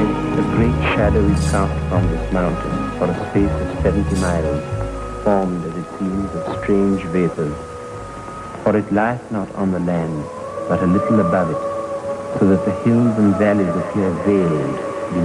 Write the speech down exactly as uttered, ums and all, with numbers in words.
night a great shadow is cast from this mountain for a space of seventy miles, formed as it seems of strange vapors. For it lieth not on the land, but a little above it, so that the hills and valleys appear veiled